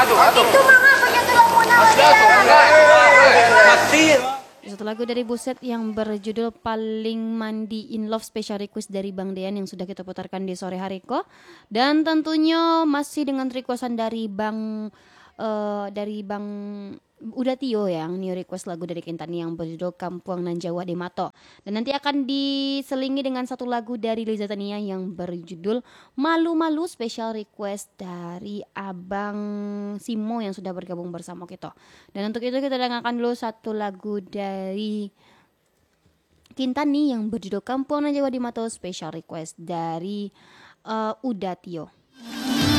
Itu mga pagkatulang muna. Satu lagu dari Buset yang berjudul Paling Mandi in Love, special request dari Bang Dean yang sudah kita putarkan di sore hari kok. Dan tentunya masih dengan requestan dari Bang Uda Tio yang new request lagu dari Kintani yang berjudul Kampung Nan Jawa de Mato. Dan nanti akan diselingi dengan satu lagu dari Liza Tania yang berjudul Malu Malu, special request dari Abang Simo yang sudah bergabung bersama kita. Dan untuk itu kita dengarkan dulu satu lagu dari Kintani yang berjudul Kampung Nan Jawa de Mato, special request dari Uda Tio.